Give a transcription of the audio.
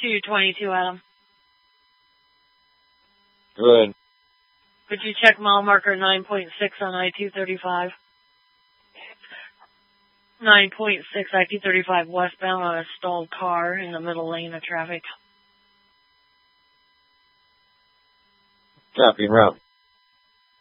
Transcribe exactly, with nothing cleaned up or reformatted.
two twenty-two, Adam. Good. Could you check mile marker nine point six on I two thirty-five? nine point six I two thirty-five westbound on a stalled car in the middle lane of traffic. Copy, en route.